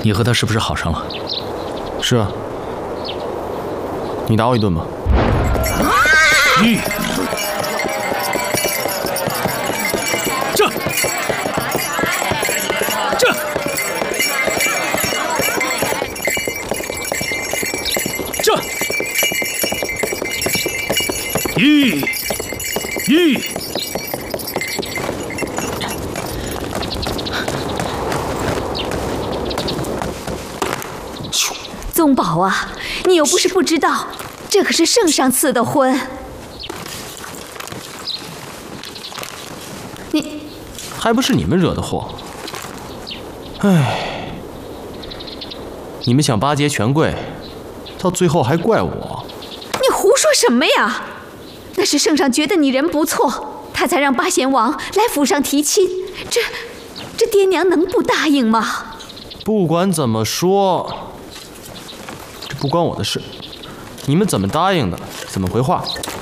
你和他是不是好上了？ 是啊，你打我一顿吧。 玉，这，玉。 宗宝啊，你又不是不知道，这可是圣上赐的婚。你还不是你们惹的祸。唉，你们想巴结权贵，到最后还怪我。 你胡说什么呀？那是圣上觉得你人不错，他才让八贤王来府上提亲。这爹娘能不答应吗？ 不管怎么说，这不关我的事。你们怎么答应的，怎么回话。